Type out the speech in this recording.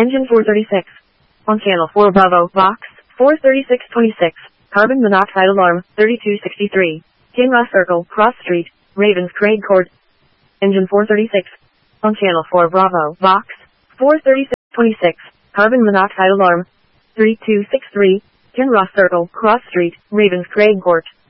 Engine 436. On channel 4 Bravo, Vox, 43626. Carbon monoxide alarm, 3263. Kinross Circle, Cross Street, Ravens Craig Court. Engine 436. On channel 4 Bravo, Vox, 43626. Carbon monoxide alarm, 3263. Kinross Circle, Cross Street, Ravens Craig Court.